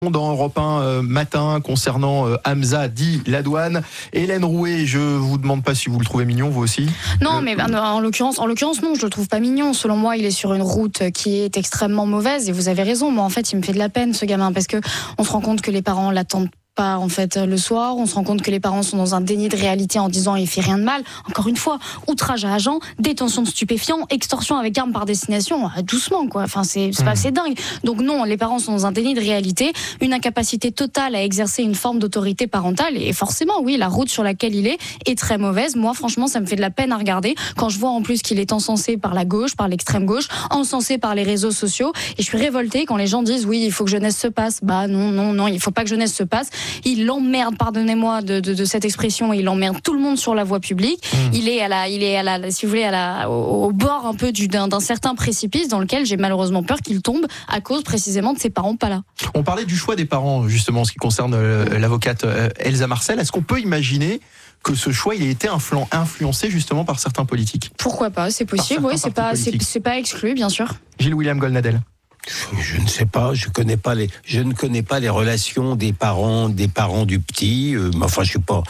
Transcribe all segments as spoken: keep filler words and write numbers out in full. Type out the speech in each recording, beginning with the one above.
Dans Europe un euh, matin concernant euh, Hamza dit la douane. Hélène Rouet, je vous demande pas si vous le trouvez mignon, vous aussi. Non, euh, mais euh, en l'occurrence, en l'occurrence non, je le trouve pas mignon. Selon moi, il est sur une route qui est extrêmement mauvaise. Et vous avez raison. Moi, en fait, il me fait de la peine ce gamin parce que on se rend compte que les parents l'attendent pas en fait le soir, on se rend compte que les parents sont dans un déni de réalité en disant il fait rien de mal. Encore une fois, outrage à agent, détention de stupéfiants, extorsion avec arme par destination, doucement quoi. Enfin c'est c'est pas assez dingue. Donc non, les parents sont dans un déni de réalité, une incapacité totale à exercer une forme d'autorité parentale et forcément oui, la route sur laquelle il est est très mauvaise. Moi franchement, ça me fait de la peine à regarder quand je vois en plus qu'il est encensé par la gauche, par l'extrême gauche, encensé par les réseaux sociaux et je suis révoltée quand les gens disent oui, il faut que jeunesse se passe. Bah non non non, il faut pas que jeunesse se passe. Il l'emmerde, pardonnez-moi de, de, de cette expression, il emmerde tout le monde sur la voie publique. Mmh. Il est à la, il est à la, si vous voulez, à la, au, au bord un peu du, d'un, d'un certain précipice dans lequel j'ai malheureusement peur qu'il tombe à cause précisément de ses parents pas là. On parlait du choix des parents justement, en ce qui concerne euh, l'avocate euh, Elsa Marcel. Est-ce qu'on peut imaginer que ce choix il a été influ- influencé justement par certains politiques? Pourquoi pas, c'est possible, oui, c'est pas, c'est, c'est pas exclu, bien sûr. Gilles-William Goldnadel. Je ne sais pas, je connais pas les, je ne connais pas les relations des parents, des parents du petit. Euh, mais enfin, je sais pas.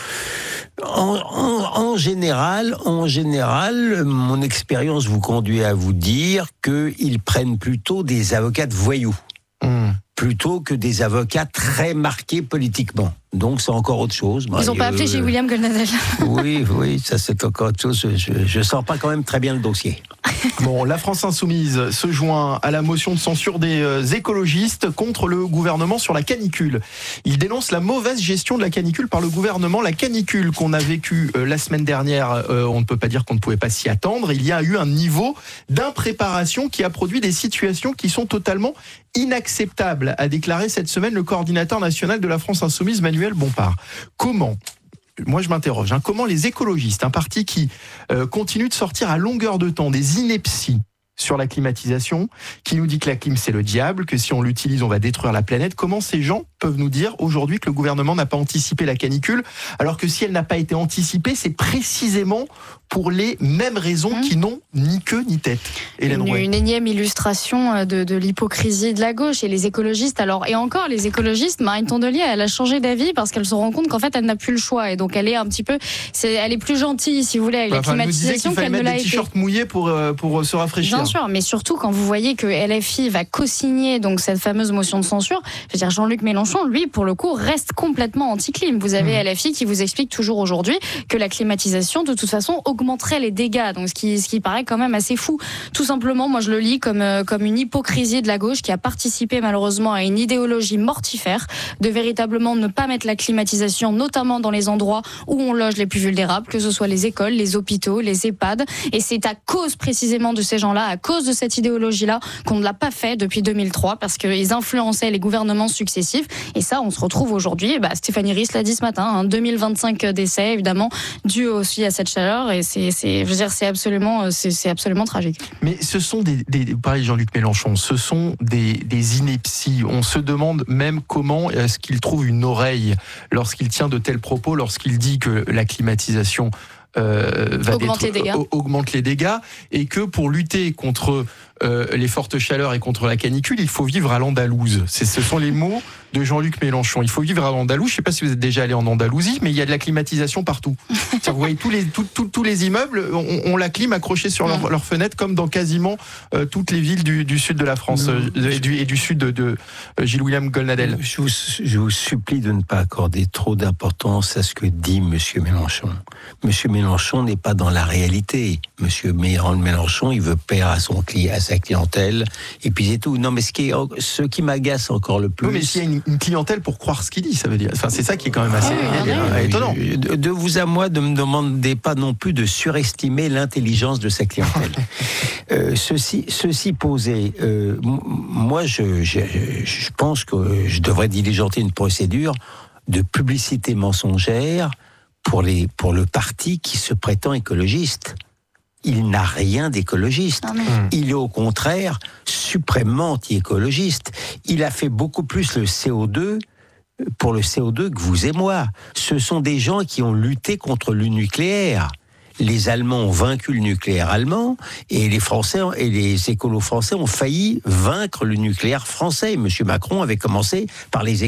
En, en, en général, en général, mon expérience vous conduit à vous dire qu'ils prennent plutôt des avocats voyous, mmh. plutôt que des avocats très marqués politiquement. Donc c'est encore autre chose. Ils n'ont pas appelé chez William Goldnadel. Oui, oui, ça c'est encore autre chose. Je, je sens pas quand même très bien le dossier. Bon, la France Insoumise se joint à la motion de censure des écologistes contre le gouvernement sur la canicule. Ils dénoncent la mauvaise gestion de la canicule par le gouvernement. La canicule qu'on a vécue la semaine dernière, on ne peut pas dire qu'on ne pouvait pas s'y attendre. Il y a eu un niveau d'impréparation qui a produit des situations qui sont totalement inacceptables, a déclaré cette semaine le coordinateur national de la France Insoumise, Manuel Bompard. Comment ? Moi, je m'interroge. Hein, comment les écologistes, un parti qui euh, continue de sortir à longueur de temps des inepties sur la climatisation, qui nous dit que la clim c'est le diable, que si on l'utilise on va détruire la planète, comment ces gens peuvent nous dire aujourd'hui que le gouvernement n'a pas anticipé la canicule, alors que si elle n'a pas été anticipée, c'est précisément pour les mêmes raisons mmh. qui n'ont ni queue ni tête. Hélène une, Rouet. Une énième illustration de, de l'hypocrisie de la gauche et les écologistes. Alors et encore les écologistes, Marine Tondelier, elle a changé d'avis parce qu'elle se rend compte qu'en fait elle n'a plus le choix et donc elle est un petit peu, c'est, elle est plus gentille si vous voulez avec enfin, la climatisation qu'elle ne l'a été. Des t-shirts mouillés pour pour se rafraîchir. Bien sûr, mais surtout quand vous voyez que L F I va co-signer donc cette fameuse motion de censure, je veux dire Jean-Luc Mélenchon, lui pour le coup reste complètement anti-clim. Vous avez mmh. L F I qui vous explique toujours aujourd'hui que la climatisation de toute façon augmenterait les dégâts, donc ce qui, ce qui paraît quand même assez fou. Tout simplement, moi je le lis comme, comme une hypocrisie de la gauche qui a participé malheureusement à une idéologie mortifère de véritablement ne pas mettre la climatisation, notamment dans les endroits où on loge les plus vulnérables, que ce soit les écoles, les hôpitaux, les EHPAD, et c'est à cause précisément de ces gens-là, à cause de cette idéologie-là, qu'on ne l'a pas fait depuis deux mille trois, parce qu'ils influençaient les gouvernements successifs, et ça on se retrouve aujourd'hui, bah, Stéphanie Ries l'a dit ce matin, hein, deux mille vingt-cinq décès évidemment, dû aussi à cette chaleur, et c'est, c'est je veux dire, c'est absolument, c'est, c'est absolument tragique. Mais ce sont des, des vous parlez de Jean-Luc Mélenchon, ce sont des, des inepties. On se demande même comment est-ce qu'il trouve une oreille lorsqu'il tient de tels propos, lorsqu'il dit que la climatisation euh, va augmente, détruire, les dégâts. augmente les dégâts et que pour lutter contre euh, les fortes chaleurs et contre la canicule, il faut vivre à l'andalouse. C'est, ce sont les mots de Jean-Luc Mélenchon. Il faut vivre à l'andalouse. Je ne sais pas si vous êtes déjà allé en Andalousie, mais il y a de la climatisation partout. Vous voyez tous les, tout, tout, tous les immeubles ont, ont la clim accrochée sur leurs leur fenêtres, comme dans quasiment euh, toutes les villes du, du sud de la France euh, et, du, et du sud de, de euh, Gilles-William Goldnadel. Je vous, je vous supplie de ne pas accorder trop d'importance à ce que dit M. Mélenchon. M. Mélenchon n'est pas dans la réalité. M. Mélenchon, il veut plaire à, son, à sa clientèle, et puis c'est tout. Non, mais ce qui, est, ce qui m'agace encore le plus... Oui, mais s'il y a une, une clientèle pour croire ce qu'il dit, ça veut dire... Enfin, c'est ça qui est quand même assez ah, oui, euh, étonnant. De, de vous à moi, ne me demandez pas non plus de surestimer l'intelligence de sa clientèle. euh, ceci, ceci posé, euh, moi, je, je, je pense que je devrais diligenter une procédure de publicité mensongère pour, les, pour le parti qui se prétend écologiste. Il n'a rien d'écologiste. Ah, mais... Il est au contraire suprêmement anti-écologiste. Il a fait beaucoup plus le C O deux pour le C O deux que vous et moi. Ce sont des gens qui ont lutté contre le nucléaire. Les Allemands ont vaincu le nucléaire allemand et les Français et les écolos français ont failli vaincre le nucléaire français. Monsieur Macron avait commencé par les